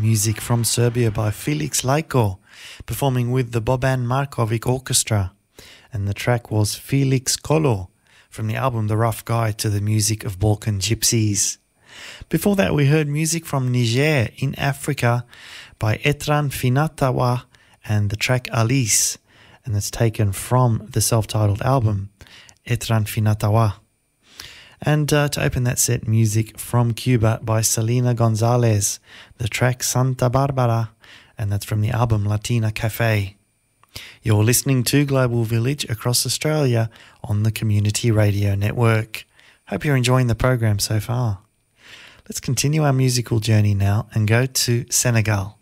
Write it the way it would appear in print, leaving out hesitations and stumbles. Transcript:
Music from Serbia by Felix Lajko, performing with the Boban Markovic Orchestra. And the track was Felix Kolo from the album The Rough Guide to the Music of Balkan Gypsies. Before that, we heard music from Niger in Africa by Etran Finatawa and the track Alice, and it's taken from the self-titled album Etran Finatawa. And to open that set, music from Cuba by Selena Gonzalez, the track Santa Barbara, and that's from the album Latina Cafe. You're listening to Global Village across Australia on the Community Radio Network. Hope you're enjoying the program so far. Let's continue our musical journey now and go to Senegal.